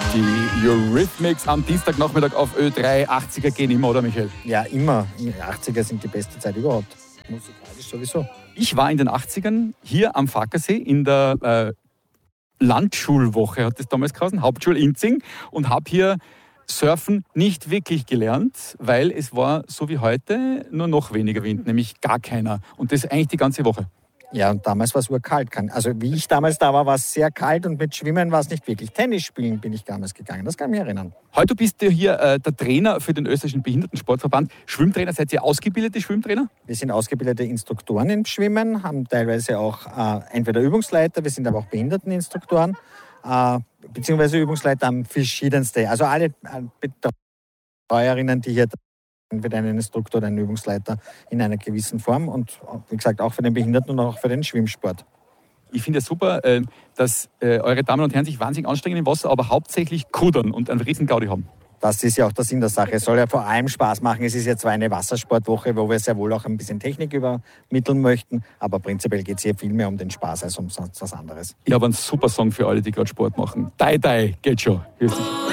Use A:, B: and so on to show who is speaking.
A: Die Eurythmics am Dienstagnachmittag auf Ö3. 80er gehen immer, oder Michael?
B: Ja, immer. 80er sind die beste Zeit überhaupt. Musikalisch sowieso.
A: Ich war in den 80ern hier am Fackersee in der Landschulwoche, hat das damals geheißen, Hauptschule Inzing, und habe hier Surfen nicht wirklich gelernt, weil es war so wie heute nur noch weniger Wind, nämlich gar keiner. Und das eigentlich die ganze Woche.
B: Ja, und damals war es urkalt. Also wie ich damals da war es sehr kalt und mit Schwimmen war es nicht wirklich. Tennis spielen bin ich damals gegangen, das kann ich mich erinnern.
A: Heute bist du hier der Trainer für den österreichischen Behindertensportverband. Schwimmtrainer, seid ihr ausgebildete Schwimmtrainer?
B: Wir sind ausgebildete Instruktoren im Schwimmen, haben teilweise auch entweder Übungsleiter, wir sind aber auch Behinderteninstruktoren, beziehungsweise Übungsleiter haben verschiedenste. Also alle Betreuerinnen, die hier entweder einen Instruktor oder einen Übungsleiter in einer gewissen Form und wie gesagt auch für den Behinderten und auch für den Schwimmsport.
A: Ich finde es super, dass eure Damen und Herren sich wahnsinnig anstrengen im Wasser, aber hauptsächlich kudern und einen riesen Gaudi haben.
B: Das ist ja auch der Sinn der Sache. Es soll ja vor allem Spaß machen. Es ist ja zwar eine Wassersportwoche, wo wir sehr wohl auch ein bisschen Technik übermitteln möchten, aber prinzipiell geht es hier viel mehr um den Spaß als um sonst was anderes.
A: Ich habe einen super Song für alle, die gerade Sport machen. Dai Dai, geht schon. Grüß dich.